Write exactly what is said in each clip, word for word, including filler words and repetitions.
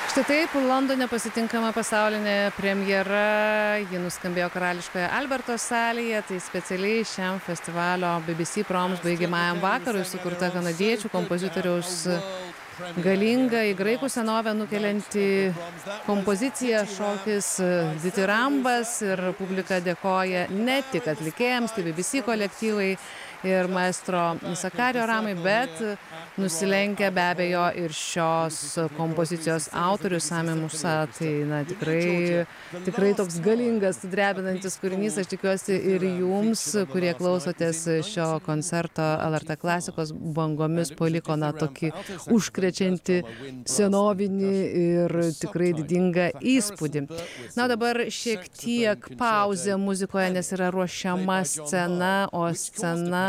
Štai taip, Londone pasitinkama pasaulinė premjera, ji nuskambėjo Karališkoje Alberto salėje, tai specialiai šiam festivalio B B C Proms baigiamajam vakarui sukurta kanadiečių kompozitoriaus galinga į graikų senovę nukelianti kompozicija, šokis ditirambas, ir publika dėkoja ne tik atlikėjams, tai B B C kolektyvai ir maestro Sakario Ramai, bet nusilenkia be abejo ir šios kompozicijos autorius Sami Musa. Tai na, tikrai, tikrai toks galingas, drebinantis kūrinys. Aš tikiuosi ir jums, kurie klausotės šio koncerto L R T klasikos bangomis, paliko na tokį užkrečiantį senovinį ir tikrai didingą įspūdį. Na, dabar šiek tiek pauzė muzikoje, nes yra ruošiama scena, o scena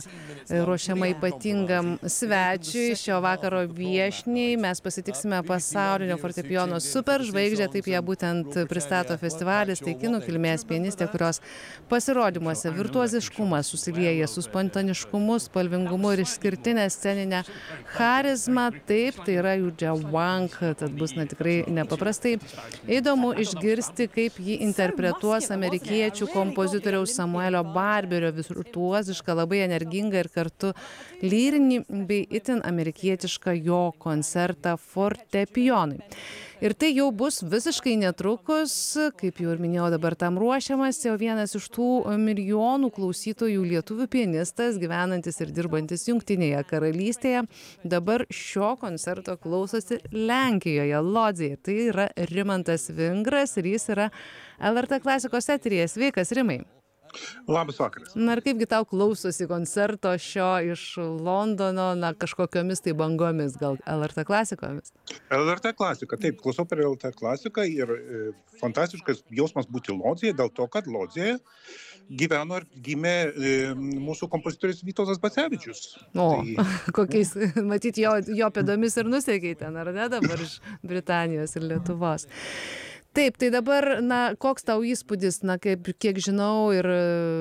ruošiama ypatingam svečiui, šio vakaro viešniai. Mes pasitiksime pasaulinio fortepijono superžvaigždę, taip ją būtent pristato festivalis. Tai kinų kilmės pianistė, kurios pasirodymuose virtuoziškumas susilieja su spontaniškumu, spalvingumu ir išskirtinė sceninė charizma. Taip, tai yra Yuja Wang, tad bus na tikrai nepaprastai įdomu išgirsti, kaip ji interpretuos amerikiečių kompozitoriaus Samuelio Barberio virtuozišką, labai energingą ir kartu lyrinį bei itin amerikietišką jo koncertą fortepijonui. Ir tai jau bus visiškai netrukus, kaip jau ir minėjau, dabar tam ruošiamas, jau vienas iš tų milijonų klausytojų lietuvių pianistas, gyvenantis ir dirbantis Jungtinėje karalystėje, dabar šio koncerto klausosi Lenkijoje, Lodzėje. Tai yra Rimantas Vingras ir jis yra L R T klasikos eteryje. Sveikas, Rimai. Labas vakaras. Na ir kaipgi tau klausosi koncerto šio iš Londono, na kažkokiomis tai bangomis, gal L R T klasikomis? L R T klasika, taip, klausau per L R T klasiką ir e, fantastiškas jausmas būti Lodzėje, dėl to, kad Lodzėje gyveno ir gimė e, mūsų kompozitorius Vytautas Bacevičius. O, tai... kokiais, matyt, jo, jo pėdomis ir nusekei ten, ar ne, dabar iš Britanijos ir Lietuvos. Taip, tai dabar, na, koks tau įspūdis, na, kaip, kiek žinau, ir,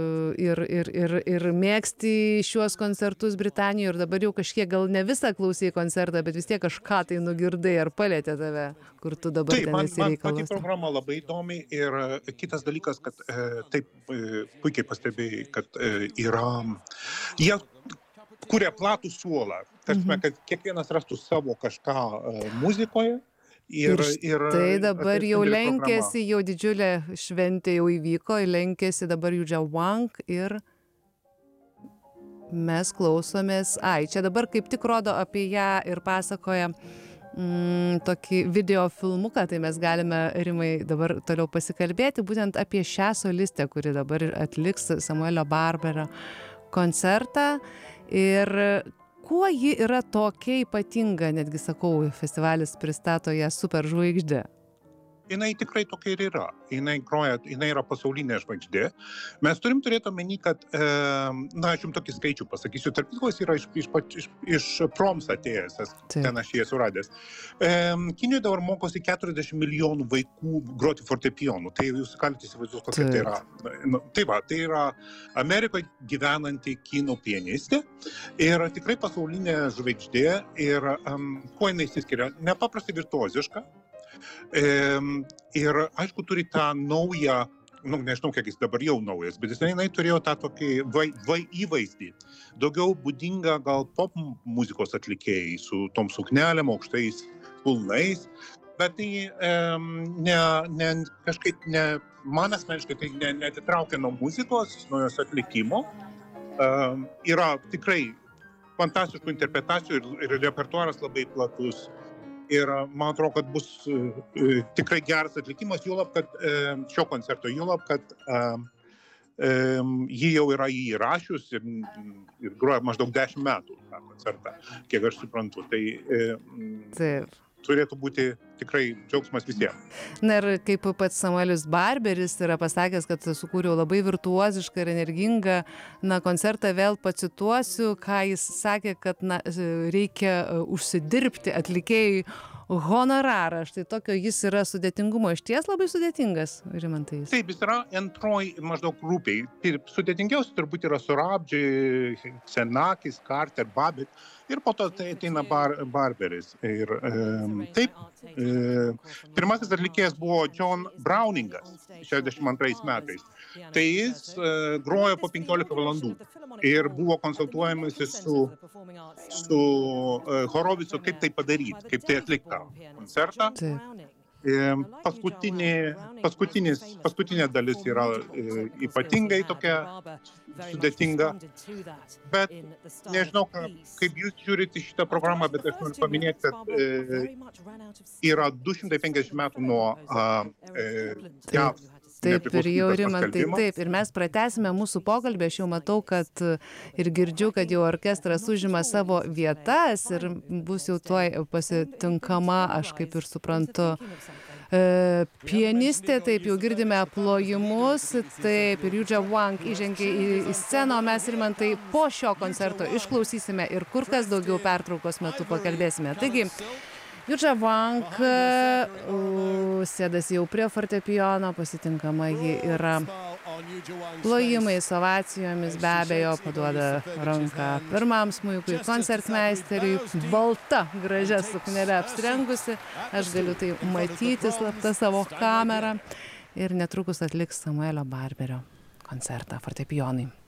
ir, ir, ir, ir mėgsti šiuos koncertus Britanijoje, ir dabar jau kažkiek, gal ne visą klausai koncertą, bet vis tiek kažką tai nugirdai ar palėtė tave, kur tu dabar taip, ten esi reikalas. Taip, man pati programa labai įdomi ir kitas dalykas, kad e, taip e, puikiai pastebėjai, kad e, yra, jie kuria platų suolą, tarsi, mhm. kad kiekvienas rastų savo kažką e, muzikoje. Ir, ir tai dabar jau lenkėsi, jau didžiulė šventė jau įvyko, lenkėsi dabar Yuja Wang ir mes klausomės. Ai, čia dabar kaip tik rodo apie ją ir pasakoja mm, tokį video filmuką, tai mes galime, Rimai, dabar toliau pasikalbėti būtent apie šią solistę, kuri dabar atliks Samuelio Barberio koncertą. Ir kuo ji yra tokia ypatinga, netgi sakau, festivalis pristato ją superžvaigždę? Jinai tikrai tokia ir yra. Jinai groja, jinai yra pasaulinė žvaigždė. Mes turim turėti omeny, kad, e, na, aš jums tokį skaičių pasakysiu, tarp kitko jis yra iš, iš, iš, iš Proms atėjęs, ten aš jį esu radęs. E, Kinijoje dabar mokosi keturiasdešimt milijonų vaikų groti fortepijonu. Tai jūs galite įsivaizduoti, kokia tai yra. Nu, tai va, tai yra Amerikoje gyvenanti kinų pianistė ir tikrai pasaulinė žvaigždė. Ir um, kuo jinai išsiskiria? Nepaprastai virtuoziška. E, ir aišku turi tą naują, nu, nežinau, kiek jis dabar jau naujas, bet jis jinai turėjo tą tokį vai, vai įvaizdį, daugiau būdinga gal pop muzikos atlikėjai su tom suknelėm, aukštais kulnais, bet tai e, ne, ne, kažkaip ne, man asmeniškai tai ne, neatitraukia nuo muzikos, nuo jos atlikimo. E, yra tikrai fantastiškų interpretacijų ir, ir repertuaras labai platus. Ir man atrodo, kad bus e, tikrai geras atlikimas, juolab, kad e, šio koncerto, juolab, kad e, e, jį jau yra įrašius ir, ir groja maždaug dešimt metų tą koncertą, kiek aš suprantu. Tai e, Taip. turėtų būti tikrai džiaugsmas visiems. Na ir kaip pats Samuelis Barberis yra pasakęs, kad sukūriau labai virtuozišką ir energingą na, koncertą, vėl pacituosiu, ką jis sakė, kad na, reikia užsidirbti atlikėjui honorarą. Štai tokio jis yra sudėtingumo. Išties labai sudėtingas, Rimantai. Taip, jis yra antroji maždaug grupiai. Sudėtingiausia turbūt yra Surabdži, Senakis, Carter, Babbitt ir po to tai ateina bar, Barberis. Ir e, taip, e, pirmasis atlikėjas buvo John Browningas šešiasdešimt antrais metais. Tai jis grojo po penkiolika valandų ir buvo konsultuojamasi su, su Horovicu, kaip tai padaryti, kaip tai atlikti tą koncertą. Paskutinė, paskutinis, paskutinė dalis yra e, ypatingai tokia sudėtinga, bet nežinau, kaip jūs žiūrite šitą programą, bet aš noriu paminėti, kad e, yra du šimtai penkiasdešimt metų nuo e, JAV. Taip, ir jau Rimantai, taip, ir mes pratęsime mūsų pokalbį, aš jau matau, kad ir girdžiu, kad jau orkestras užima savo vietas ir bus jau tuoj pasitinkama, aš kaip ir suprantu, e, pianistė, taip, jau girdime plojimus, taip, ir Yuja Wang įžengė į, į sceną, o mes, Rimantai, po šio koncerto išklausysime ir kur kas daugiau pertraukos metu pakalbėsime. Taigi, Yuja Wang uh, sėdasi jau prie fortepijono, pasitinkama ji yra plojimais, ovacijomis, be abejo, paduoda ranką pirmam smuikui, koncertmeisteriui, balta, gražia suknele apsirengusi, aš galiu tai matyti slapta savo kamerą ir netrukus atliks Samuelio Barberio koncertą fortepijonui.